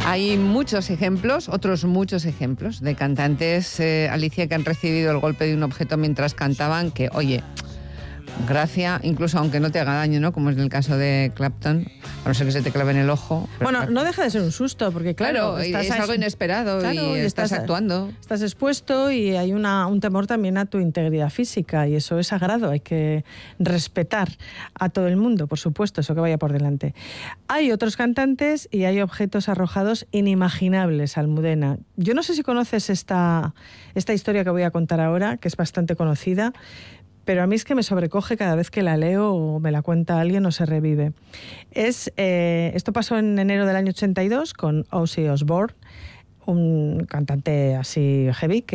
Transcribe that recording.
Hay muchos ejemplos, otros muchos ejemplos de cantantes, Alicia, que han recibido el golpe de un objeto mientras cantaban, que, oye, gracia, incluso aunque no te haga daño, ¿no? Como es en el caso de Clapton, a no ser que se te clave en el ojo. Bueno, no deja de ser un susto, porque claro es algo inesperado, claro, y estás actuando. Estás expuesto y hay un temor también a tu integridad física, y eso es sagrado, hay que respetar a todo el mundo, por supuesto, eso que vaya por delante. Hay otros cantantes y hay objetos arrojados inimaginables, Almudena. Yo no sé si conoces esta historia que voy a contar ahora, que es bastante conocida, pero a mí es que me sobrecoge cada vez que la leo o me la cuenta alguien o se revive. Esto pasó en enero del año 82 con Ozzy Osbourne, un cantante así heavy,